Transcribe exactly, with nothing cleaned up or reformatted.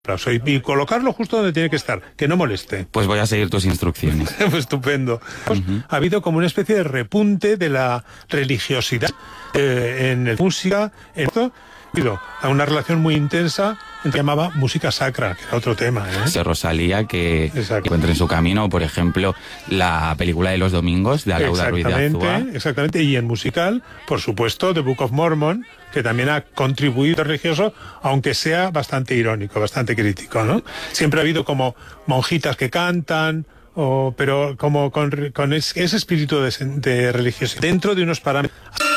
y colocarlo justo donde tiene que estar, que no moleste. Pues voy a seguir tus instrucciones. Estupendo. Pues, Uh-huh. ha habido como una especie de repunte de la religiosidad eh, en la música, en esto, a una relación muy intensa que llamaba música sacra, que era otro tema, ¿eh? Se Rosalía, que encuentra en su camino, por ejemplo, la película de los domingos de Alauda Ruiz de Azúa. Exactamente, y en musical, por supuesto, The Book of Mormon, que también ha contribuido religioso, aunque sea bastante irónico, bastante crítico, ¿no? Siempre ha habido como monjitas que cantan, o, pero como con, con ese, ese espíritu de, de religiosidad dentro de unos parámetros.